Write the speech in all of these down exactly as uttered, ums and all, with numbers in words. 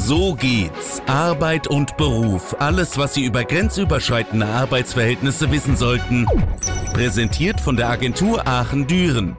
So geht's. Arbeit und Beruf. Alles, was Sie über grenzüberschreitende Arbeitsverhältnisse wissen sollten. Präsentiert von der Agentur Aachen-Düren.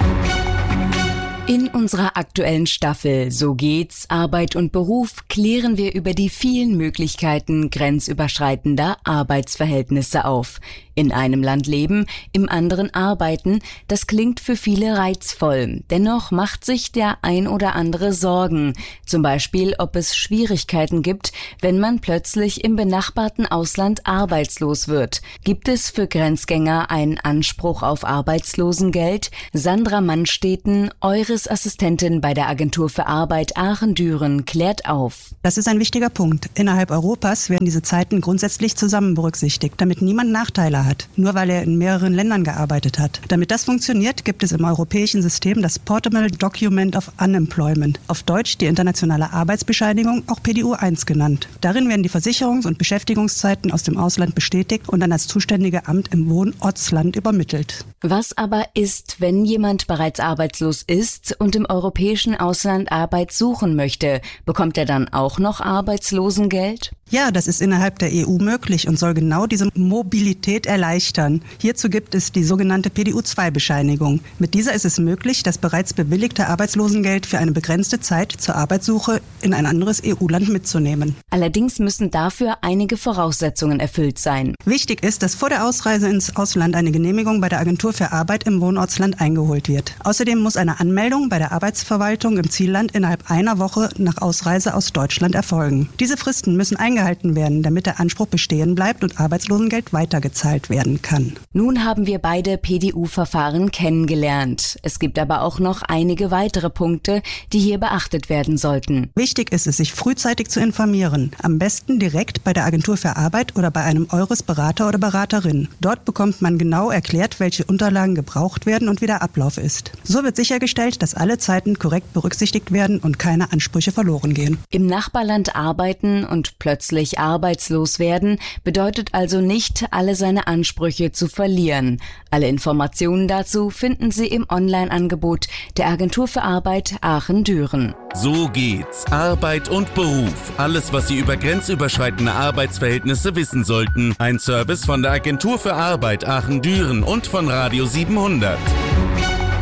In unserer aktuellen Staffel So geht's, Arbeit und Beruf klären wir über die vielen Möglichkeiten grenzüberschreitender Arbeitsverhältnisse auf. In einem Land leben, im anderen arbeiten, das klingt für viele reizvoll. Dennoch macht sich der ein oder andere Sorgen. Zum Beispiel, ob es Schwierigkeiten gibt, wenn man plötzlich im benachbarten Ausland arbeitslos wird. Gibt es für Grenzgänger einen Anspruch auf Arbeitslosengeld? Sandra Mannsteten, eures Assistentin bei der Agentur für Arbeit Aachen-Düren, klärt auf. Das ist ein wichtiger Punkt. Innerhalb Europas werden diese Zeiten grundsätzlich zusammen berücksichtigt, damit niemand Nachteile hat, nur weil er in mehreren Ländern gearbeitet hat. Damit das funktioniert, gibt es im europäischen System das Portable Document of Unemployment, auf Deutsch die internationale Arbeitsbescheinigung, auch P D U eins genannt. Darin werden die Versicherungs- und Beschäftigungszeiten aus dem Ausland bestätigt und an das zuständige Amt im Wohnortsland übermittelt. Was aber ist, wenn jemand bereits arbeitslos ist und im europäischen Ausland Arbeit suchen möchte? Bekommt er dann auch noch Arbeitslosengeld? Ja, das ist innerhalb der E U möglich und soll genau diese Mobilität erleichtern. Hierzu gibt es die sogenannte P D U zwei Bescheinigung. Mit dieser ist es möglich, das bereits bewilligte Arbeitslosengeld für eine begrenzte Zeit zur Arbeitssuche in ein anderes E U-Land mitzunehmen. Allerdings müssen dafür einige Voraussetzungen erfüllt sein. Wichtig ist, dass vor der Ausreise ins Ausland eine Genehmigung bei der Agentur für Arbeit im Wohnortsland eingeholt wird. Außerdem muss eine Anmeldung bei der Arbeitsverwaltung im Zielland innerhalb einer Woche nach Ausreise aus Deutschland erfolgen. Diese Fristen müssen eingehalten werden, damit der Anspruch bestehen bleibt und Arbeitslosengeld weitergezahlt werden kann. Nun haben wir beide P D U-Verfahren kennengelernt. Es gibt aber auch noch einige weitere Punkte, die hier beachtet werden sollten. Wichtig ist es, sich frühzeitig zu informieren. Am besten direkt bei der Agentur für Arbeit oder bei einem Eures-Berater oder Beraterin. Dort bekommt man genau erklärt, welche Unterlagen gebraucht werden und wie der Ablauf ist. So wird sichergestellt, dass alle Zeiten korrekt berücksichtigt werden und keine Ansprüche verloren gehen. Im Nachbarland arbeiten und plötzlich arbeitslos werden, bedeutet also nicht, alle seine Ansprüche zu verlieren. Alle Informationen dazu finden Sie im Online-Angebot der Agentur für Arbeit Aachen-Düren. So geht's. Arbeit und Beruf. Alles, was Sie über grenzüberschreitende Arbeitsverhältnisse wissen sollten. Ein Service von der Agentur für Arbeit Aachen-Düren und von Radio siebenhundert.